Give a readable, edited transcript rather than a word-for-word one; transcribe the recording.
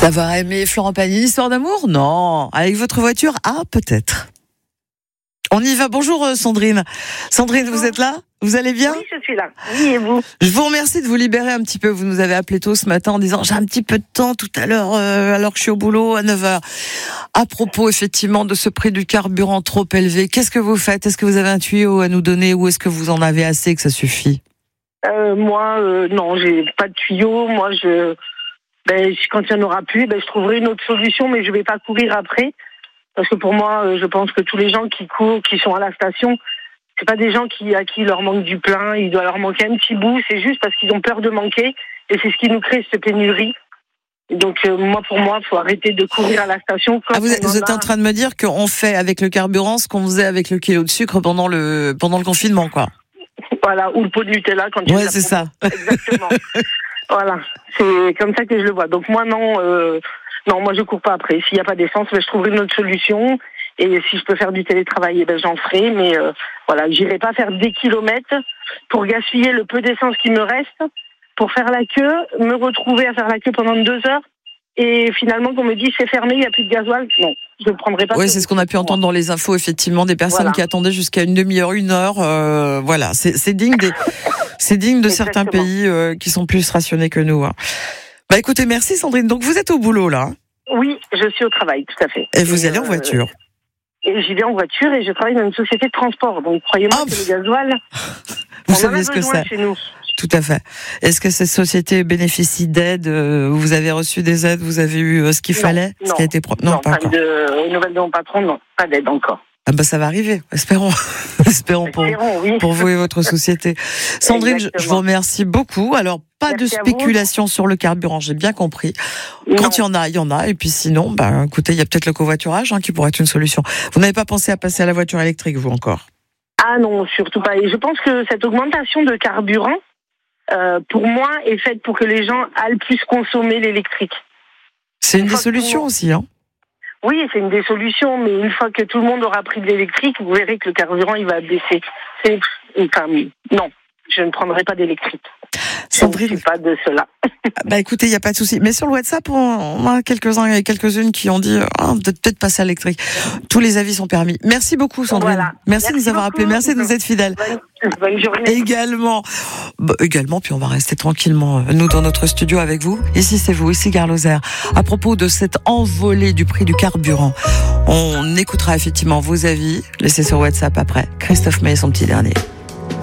D'avoir aimé Florent Pagny, Histoire d'amour? Non. Avec votre voiture? Ah, peut-être. On y va. Bonjour Sandrine. Sandrine, vous êtes là? Vous allez bien? Oui, je suis là. Oui, et vous? Je vous remercie de vous libérer un petit peu. Vous nous avez appelé tôt ce matin en disant j'ai un petit peu de temps tout à l'heure alors que je suis au boulot à 9h. À propos effectivement de ce prix du carburant trop élevé, qu'est-ce que vous faites? Est-ce que vous avez un tuyau à nous donner ou est-ce que vous en avez assez que ça suffit? Moi, non, j'ai pas de tuyau. Moi, quand il n'y en aura plus, je trouverai une autre solution, mais je vais pas courir après. Parce que pour moi, je pense que tous les gens qui courent, qui sont à la station, c'est pas des gens à qui il leur manque du plein, il doit leur manquer un petit bout, c'est juste parce qu'ils ont peur de manquer, et c'est ce qui nous crée cette pénurie. Donc pour moi, faut arrêter de courir à la station. Vous êtes en train de me dire qu'on fait avec le carburant ce qu'on faisait avec le kilo de sucre pendant le confinement, quoi. Voilà, ou le pot de Nutella quand tu ouais, c'est ça. Exactement. Voilà, c'est comme ça que je le vois. Donc moi, non, moi je cours pas après. S'il n'y a pas d'essence, je trouverai une autre solution. Et si je peux faire du télétravail, j'en ferai. Mais voilà, j'irai pas faire des kilomètres pour gaspiller le peu d'essence qui me reste, pour faire la queue, me retrouver à faire la queue pendant 2 heures. Et finalement, qu'on me dit c'est fermé, il n'y a plus de gasoil. Non, je ne prendrai pas. Oui, c'est ce qu'on a pu entendre dans les infos, effectivement, des personnes qui attendaient jusqu'à une demi-heure, 1 heure. Voilà, c'est digne de certains pays qui sont plus rationnés que nous. Hein. Écoutez, merci Sandrine. Donc vous êtes au boulot là? Oui, je suis au travail, tout à fait. Et vous allez en voiture? Et j'y vais en voiture et je travaille dans une société de transport. Donc croyez-moi que le gasoil, vous savez ce que c'est chez nous. Tout à fait. Est-ce que cette société bénéficie d'aides? Vous avez reçu des aides? Vous avez eu ce qu'il fallait? Non, ce qui a été non, pas encore. Aux nouvelles de mon patron, non, pas d'aide encore. Ça va arriver, espérons. Espérons pour vous et votre société. Sandrine, je vous remercie beaucoup. Alors, pas de spéculation sur le carburant, j'ai bien compris. Non. Quand il y en a. Et puis sinon, écoutez, il y a peut-être le covoiturage qui pourrait être une solution. Vous n'avez pas pensé à passer à la voiture électrique, vous, encore? Ah non, surtout pas. Et je pense que cette augmentation de carburant, pour moi, est faite pour que les gens aillent plus consommer l'électrique. C'est une des solutions aussi, hein? Oui, c'est une des solutions, mais une fois que tout le monde aura pris de l'électrique, vous verrez que le carburant, il va baisser. Non, je ne prendrai pas d'électrique. Sandrine, je ne suis pas de cela. Écoutez, il n'y a pas de souci. Mais sur le WhatsApp, on a quelques-uns et quelques-unes qui ont dit peut-être passer à l'électrique. Tous les avis sont permis. Merci beaucoup, Sandrine. Voilà. Merci de nous avoir appelés. Merci de nous être fidèles. Bonne journée. Également, puis on va rester tranquillement, nous, dans notre studio avec vous. Ici, c'est vous, ici, Gare Lozère. À propos de cette envolée du prix du carburant, on écoutera effectivement vos avis. Laissez sur WhatsApp après. Christophe May, son petit dernier.